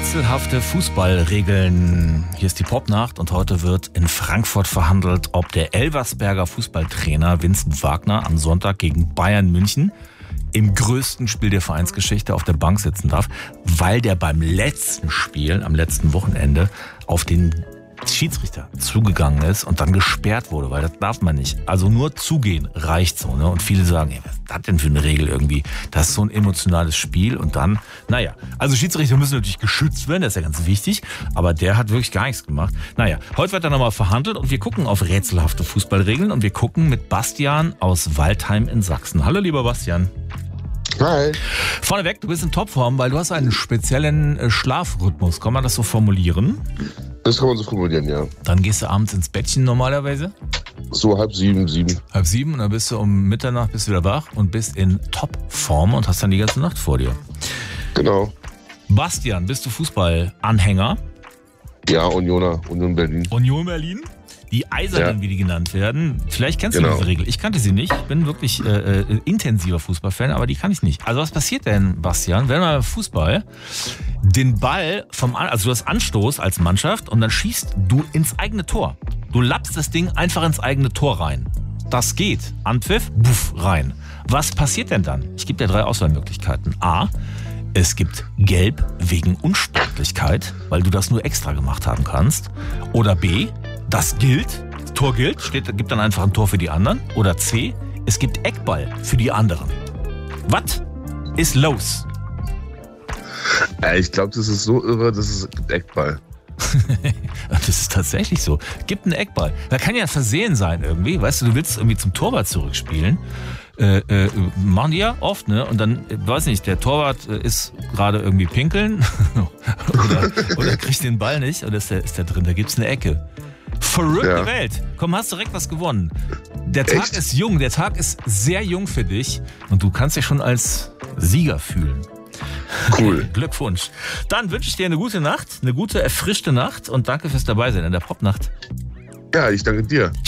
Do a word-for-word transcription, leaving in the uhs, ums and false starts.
Rätselhafte Fußballregeln. Hier ist die Popnacht und heute wird in Frankfurt verhandelt, ob der Elversberger Fußballtrainer Vincent Wagner am Sonntag gegen Bayern München im größten Spiel der Vereinsgeschichte auf der Bank sitzen darf, weil der beim letzten Spiel, am letzten Wochenende, auf den Schiedsrichter zugegangen ist und dann gesperrt wurde, weil das darf man nicht. Also nur zugehen reicht so, ne? Und viele sagen, ey, was ist das denn für eine Regel irgendwie? Das ist so ein emotionales Spiel und dann, naja, also Schiedsrichter müssen natürlich geschützt werden, das ist ja ganz wichtig, aber der hat wirklich gar nichts gemacht. Naja, heute wird dann nochmal verhandelt und wir gucken auf rätselhafte Fußballregeln und wir gucken mit Bastian aus Waldheim in Sachsen. Hallo lieber Bastian. Hi. Vorneweg, du bist in Topform, weil du hast einen speziellen Schlafrhythmus. Kann man das so formulieren? Das kann man so formulieren, ja. Dann gehst du abends ins Bettchen normalerweise? So halb sieben, sieben. Halb sieben und dann bist du um Mitternacht bist du wieder wach und bist in Topform und hast dann die ganze Nacht vor dir. Genau. Bastian, bist du Fußballanhänger? Ja, Unioner, Union Berlin. Union Berlin? Die Eisernen, ja. Wie die genannt werden. Vielleicht kennst genau. du diese Regel. Ich kannte sie nicht. Ich bin wirklich äh, äh, intensiver Fußballfan, aber die kann ich nicht. Also was passiert denn, Bastian, wenn man Fußball den Ball vom, An- also du hast Anstoß als Mannschaft und dann schießt du ins eigene Tor. Du lappst das Ding einfach ins eigene Tor rein. Das geht. Anpfiff, buff, rein. Was passiert denn dann? Ich gebe dir drei Auswahlmöglichkeiten. A, es gibt Gelb wegen Unsportlichkeit, weil du das nur extra gemacht haben kannst. Oder B, das gilt, das Tor gilt, steht, gibt dann einfach ein Tor für die anderen. Oder C, es gibt Eckball für die anderen. Was ist los? Äh, ich glaube, das ist so irre, dass es gibt Eckball. Das ist tatsächlich so. Gibt einen Eckball. Da kann ja ein Versehen sein irgendwie. Weißt du, du willst irgendwie zum Torwart zurückspielen. Äh, äh, machen die ja oft, ne? Und dann, äh, weiß nicht, der Torwart äh, ist gerade irgendwie pinkeln oder, oder kriegt den Ball nicht oder ist der, ist der drin, da gibt's eine Ecke. Verrückte ja. Welt. Komm, hast direkt was gewonnen. Der Tag Echt? ist jung, der Tag ist sehr jung für dich und du kannst dich schon als Sieger fühlen. Cool. Glückwunsch. Dann wünsche ich dir eine gute Nacht, eine gute, erfrischte Nacht und danke fürs Dabeisein in der Popnacht. Ja, ich danke dir.